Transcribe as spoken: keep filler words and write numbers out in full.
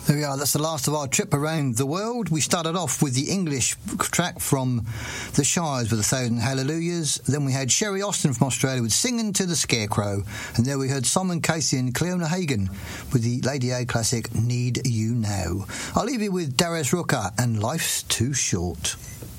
There we are, that's the last of our trip around the world. We started off with the English track from the Shires with A Thousand Hallelujahs. Then we had Sherry Austin from Australia with Singing to the Scarecrow. And there we heard Simon Casey and Cleona Hagan with the Lady A classic Need You Now. I'll leave you with Darius Rucker and Life's Too Short.